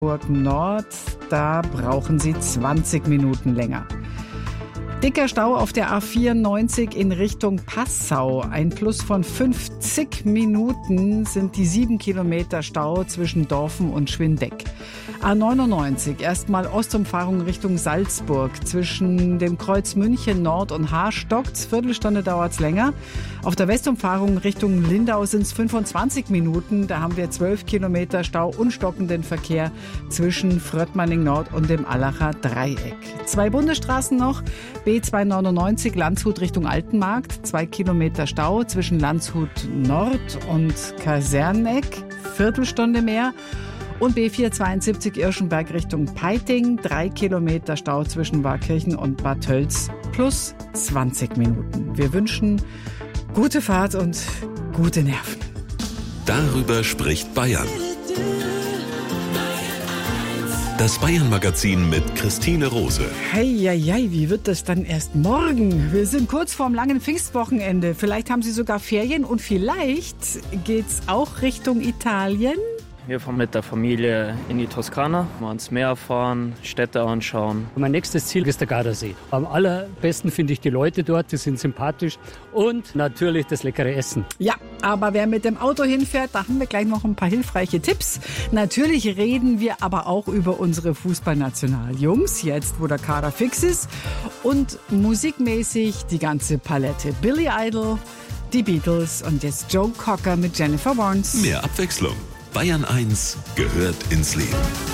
Burg Nord, da brauchen Sie 20 Minuten länger. Dicker Stau auf der A94 in Richtung Passau. Ein Plus von 50 Minuten sind die 7 Kilometer Stau zwischen Dorfen und Schwindeck. A99, erstmal Ostumfahrung Richtung Salzburg. Zwischen dem Kreuz München Nord und Haarstocks, Viertelstunde dauert's länger. Auf der Westumfahrung Richtung Lindau sind's 25 Minuten. Da haben wir 12 Kilometer Stau und stockenden Verkehr zwischen Fröttmanning Nord und dem Allacher Dreieck. 2 Bundesstraßen noch. B299 Landshut Richtung Altenmarkt. 2 Kilometer Stau zwischen Landshut Nord und Kaserneck. Viertelstunde mehr. Und B472 Irschenberg Richtung Peiting, 3 Kilometer Stau zwischen Warkirchen und Bad Tölz, plus 20 Minuten. Wir wünschen gute Fahrt und gute Nerven. Darüber spricht Bayern. Das Bayern-Magazin mit Christine Rose. Heieiei, wie wird das dann erst morgen? Wir sind kurz vorm langen Pfingstwochenende. Vielleicht haben Sie sogar Ferien und vielleicht geht's auch Richtung Italien. Wir fahren mit der Familie in die Toskana, mal ans Meer fahren, Städte anschauen. Mein nächstes Ziel ist der Gardasee. Am allerbesten finde ich die Leute dort, die sind sympathisch und natürlich das leckere Essen. Ja, aber wer mit dem Auto hinfährt, da haben wir gleich noch ein paar hilfreiche Tipps. Natürlich reden wir aber auch über unsere Fußballnationaljungs, jetzt wo der Kader fix ist. Und musikmäßig die ganze Palette. Billy Idol, die Beatles und jetzt Joe Cocker mit Jennifer Warnes. Mehr Abwechslung. Bayern 1 gehört ins Leben.